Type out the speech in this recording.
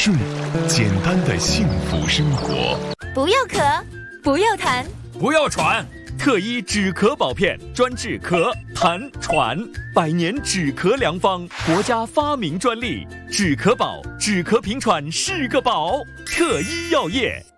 睡，简单的幸福生活。 不要咳，不要痰， 不要喘。特医止咳宝片，专治咳、痰、喘，100年止咳良方，国家发明专利。止咳宝，止咳平喘是个宝。特医药业。